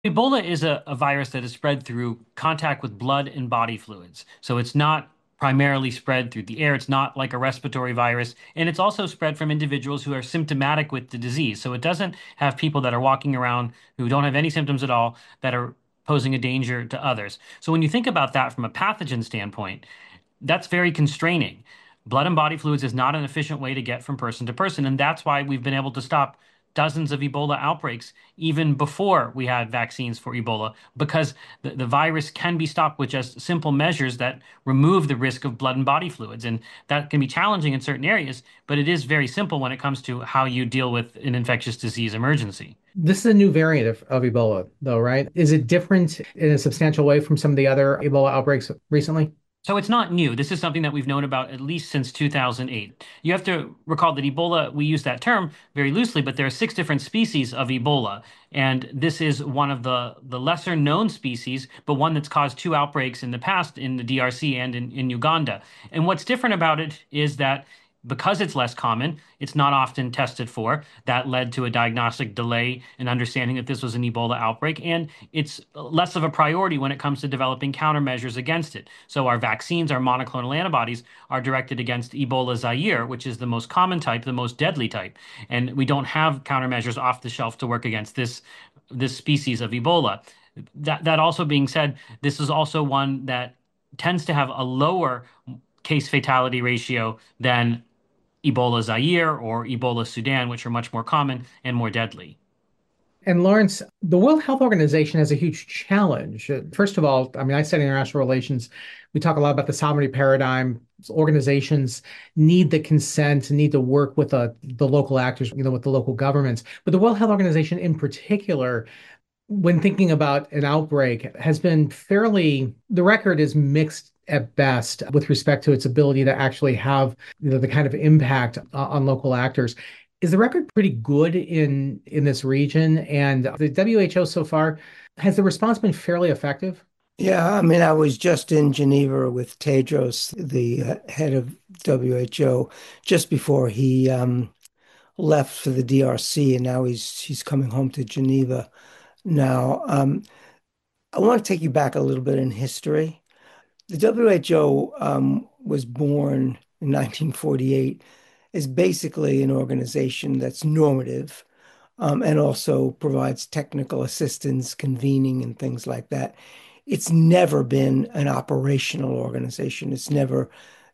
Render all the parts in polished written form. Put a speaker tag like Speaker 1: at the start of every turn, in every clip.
Speaker 1: Ebola is a virus that is spread through contact with blood and body fluids. So it's not primarily spread through the air. It's not like a respiratory virus. And it's also spread from individuals who are symptomatic with the disease. So it doesn't have people that are walking around who don't have any symptoms at all that are posing a danger to others. So when you think about that from a pathogen standpoint, that's very constraining. Blood and body fluids is not an efficient way to get from person to person, and that's why we've been able to stop dozens of Ebola outbreaks even before we had vaccines for Ebola, because the virus can be stopped with just simple measures that remove the risk of blood and body fluids. And that can be challenging in certain areas, but it is very simple when it comes to how you deal with an infectious disease emergency.
Speaker 2: This is a new variant of Ebola, though, right? Is it different in a substantial way from some of the other Ebola outbreaks recently?
Speaker 1: So it's not new. This is something that we've known about at least since 2008. You have to recall that Ebola, we use that term very loosely, but there are six different species of Ebola. And this is one of the lesser known species, but one that's caused two outbreaks in the past in the DRC and in Uganda. And what's different about it is that because it's less common, it's not often tested for. That led to a diagnostic delay in understanding that this was an Ebola outbreak, and it's less of a priority when it comes to developing countermeasures against it. So our vaccines, our monoclonal antibodies, are directed against Ebola Zaire, which is the most common type, the most deadly type, and we don't have countermeasures off the shelf to work against this species of Ebola. That also being said, this is also one that tends to have a lower case fatality ratio than Ebola Zaire or Ebola Sudan, which are much more common and more deadly.
Speaker 2: And Lawrence, the World Health Organization has a huge challenge. First of all, I mean, I study international relations. We talk a lot about the sovereignty paradigm. Organizations need the consent, need to work with the local actors, with the local governments. But the World Health Organization in particular, when thinking about an outbreak, has been the record is mixed at best with respect to its ability to actually have the kind of impact on local actors. Is the record pretty good in this region? And the WHO so far, has the response been fairly effective?
Speaker 3: Yeah, I mean, I was just in Geneva with Tedros, the head of WHO, just before he left for the DRC, and now he's coming home to Geneva now. I want to take you back a little bit in history. The WHO was born in 1948 as basically an organization that's normative and also provides technical assistance, convening, and things like that. It's never been an operational organization. It's never,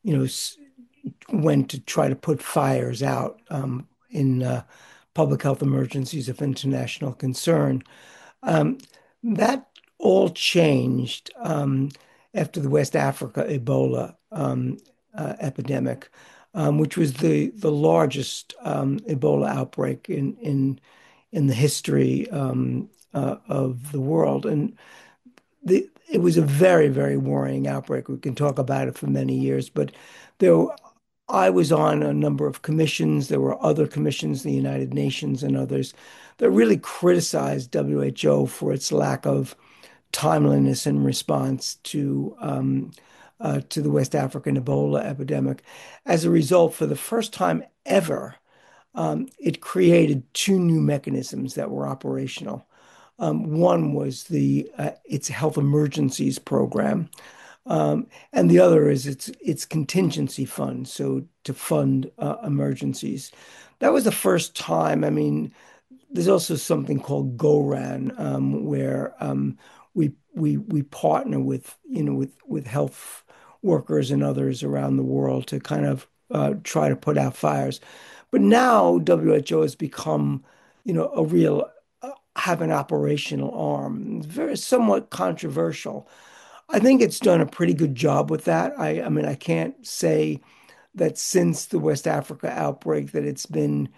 Speaker 3: went to try to put fires out in public health emergencies of international concern. Um, that all changed after the West Africa Ebola epidemic, which was the largest Ebola outbreak in the history of the world. And it was a very, very worrying outbreak. We can talk about it for many years, but there, I was on a number of commissions. There were other commissions, the United Nations and others, that really criticized WHO for its lack of timeliness in response to the West African Ebola epidemic. As a result, for the first time ever, it created two new mechanisms that were operational. One was the its health emergencies program, and the other is its contingency fund, so to fund emergencies. That was the first time. I mean, there's also something called GORAN, where we partner with with health workers and others around the world to kind of try to put out fires. But now WHO has become, a real have an operational arm. It's very somewhat controversial. I think it's done a pretty good job with that. I mean, I can't say that since the West Africa outbreak that it's been,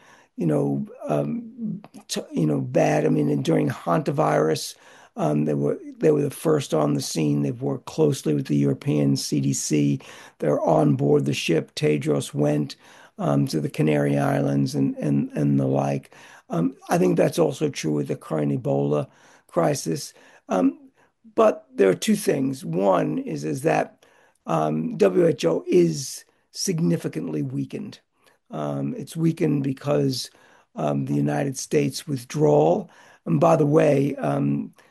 Speaker 3: bad. I mean, and during hantavirus, they were the first on the scene. They've worked closely with the European CDC. They're on board the ship. Tedros went to the Canary Islands and the like. I think that's also true with the current Ebola crisis. Um, but there are two things. One is that WHO is significantly weakened. It's weakened because the United States withdrawal. And by the way,